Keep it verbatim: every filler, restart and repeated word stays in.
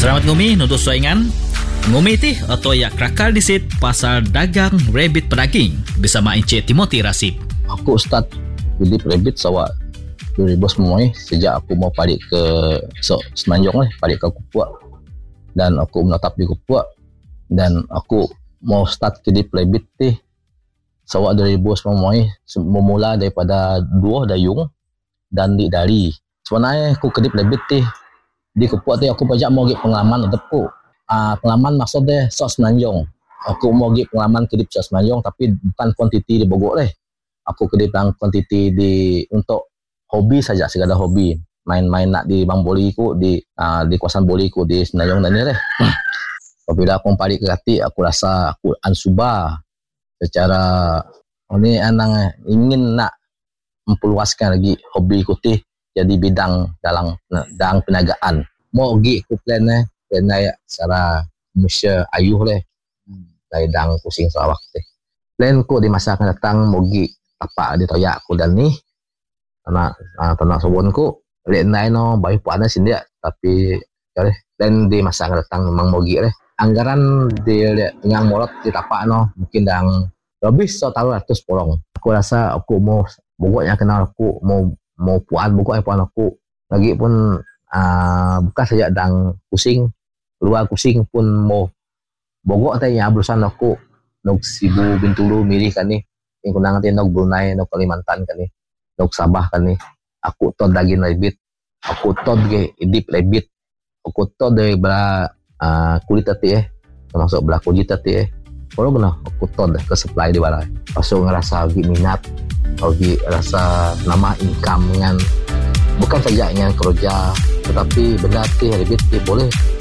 Selamat ngumi nuduh soingan. Ngumi tih atau ya krakal disit pasal dagang rabbit pedaging bersama Encik Timothy Rasib. Aku start jadi rabbit sawak dua ribu sembilan sejak aku mau balik ke so, Semenanjung lah, balik ke Kupuak. Dan aku menetap di Kupuak dan aku mau start jadi rabbit tih sawak dua ribu sembilan memula daripada dua dayung dan di dari. Sebenarnya aku kedip rabbit tih di Kupuak tu aku banyak mau pergi pengalaman untuk aku. Uh, pengalaman maksud dia sok Semenanjung. Aku mau pergi pengalaman kedip sok Semenanjung tapi bukan kuantiti di Bogor deh. Aku kedip yang kuantiti di untuk hobi saja, segala hobi. Main-main nak di Bang Boli ku di uh, di kawasan Boli ku di Semenanjung dan ni deh. Apabila aku balik ke hati, aku rasa aku ansuba secara ini anang ingin nak memperluaskan lagi hobi ku tih jadi bidang dalam dalam perniagaan. Mau pergi aku plan eh, plan saya secara komersial ayuh leh. Dari dang pusing Sarawak teh. Plan ku di masa akan datang mau pergi tapak di toyak aku dan ni. Anak uh, tanah sobon ku lek nai no bayi puan sini dia tapi ya plan di masa akan datang memang mau pergi leh. Anggaran di dengan molot di tapak no mungkin dang lebih satu ratus polong. Aku rasa aku mau pokoknya kenal aku mau mau puan buku puan aku lagi pun uh, bukan saja dang pusing luar pusing pun mau bogok teh yang berusaha aku nok Sibu Bintulu milih kan ni yang kunang teh nok Brunei nok Kalimantan kan ni nok Sabah kan ni aku tod daging rabbit aku tod ke idip rabbit aku tod dari belah uh, kulit tadi eh termasuk belah kulit tadi eh kalau kena aku tod ke supply di balai pasal ngerasa lagi minat lagi rasa nama income dengan bukan saja dengan kerja tetapi benda teh rabbit teh boleh